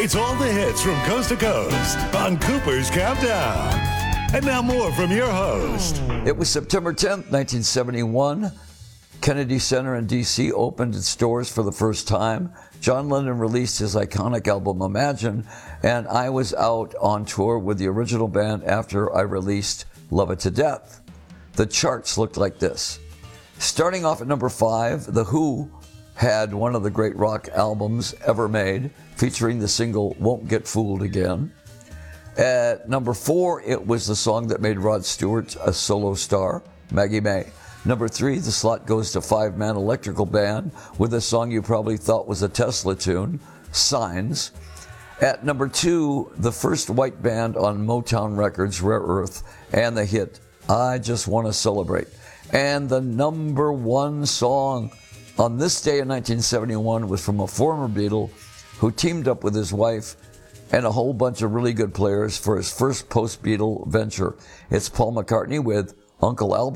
It's all the hits from coast to coast on Cooper's Countdown. And now more from your host. It was September 10th, 1971. Kennedy Center in D.C. opened its doors for the first time. John Lennon released his iconic album Imagine, and I was out on tour with the original band after I released Love It to Death. The charts looked like this. Starting off at number 5, The Who had one of the great rock albums ever made, featuring the single Won't Get Fooled Again. At number 4, it was the song that made Rod Stewart a solo star, Maggie May. Number 3, the slot goes to five-man electrical band with a song you probably thought was a Tesla tune, Signs. At number 2, the first white band on Motown Records, Rare Earth, and the hit, I Just Want to Celebrate. And the number 1 song on this day in 1971 was from a former Beatle who teamed up with his wife and a whole bunch of really good players for his first post-Beatle venture. It's Paul McCartney with Uncle Albert.